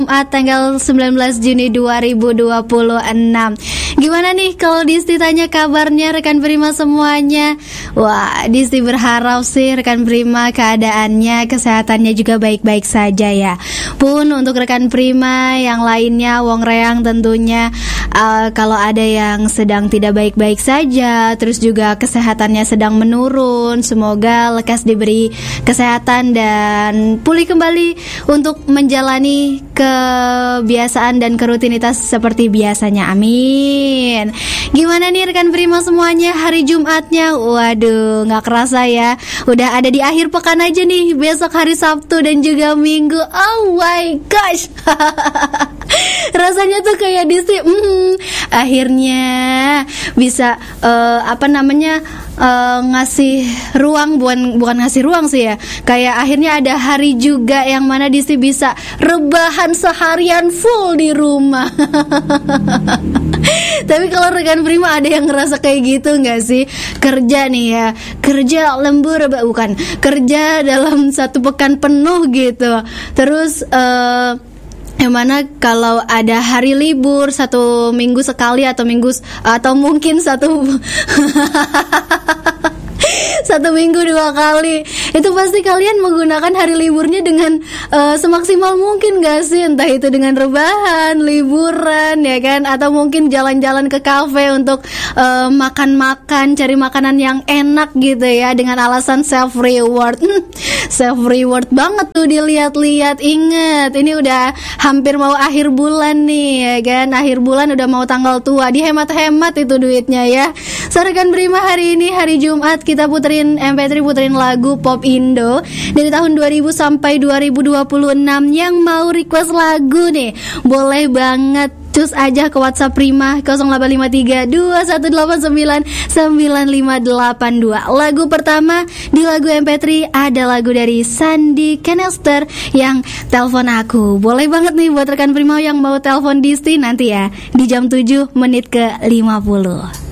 tanggal 19 Juni 2026. Gimana nih kalau Disti tanya kabarnya rekan Prima semuanya? Wah, Disti berharap sih rekan Prima keadaannya, kesehatannya juga baik-baik saja ya. Pun untuk rekan Prima yang lainnya, Wong Reang tentunya kalau ada yang sedang tidak baik-baik saja, terus juga kesehatannya sedang menurun, semoga lekas diberi kesehatan dan pulih kembali untuk menjalani kebiasaan dan kerutinitas seperti biasanya. Amin. Gimana nih rekan Prima semuanya, hari Jumatnya? Waduh, gak kerasa ya, udah ada di akhir pekan aja nih. Besok hari Sabtu dan juga Minggu. Oh my gosh. Rasanya tuh kayak Disti akhirnya bisa ngasih ruang, bukan ngasih ruang sih ya, kayak akhirnya ada hari juga yang mana Disti bisa rebahan seharian full di rumah. Tapi kalau rekan Prima ada yang ngerasa kayak gitu nggak sih? Kerja nih ya, kerja lembur, bukan kerja dalam satu pekan penuh gitu. Terus yang mana kalau ada hari libur 1 minggu sekali atau mungkin satu minggu 2 kali, itu pasti kalian menggunakan hari liburnya dengan semaksimal mungkin gak sih? Entah itu dengan rebahan, liburan ya kan, atau mungkin jalan-jalan ke kafe untuk makan-makan, cari makanan yang enak gitu ya, dengan alasan self reward. Self reward banget tuh dilihat-lihat. Ingat, ini udah hampir mau akhir bulan nih ya kan, akhir bulan udah mau tanggal tua, dihemat-hemat itu duitnya ya. Sarekan Prima, hari ini hari Jumat kita puterin MP3, puterin lagu pop Indo dari tahun 2000 sampai 2026. Yang mau request lagu nih, boleh banget cus aja ke WhatsApp Prima 085321899582. Lagu pertama di lagu MP3 ada lagu dari Sandy Kenester yang Telepon Aku. Boleh banget nih buat rekan Prima yang mau telepon Disti nanti ya di jam 7 menit ke 50.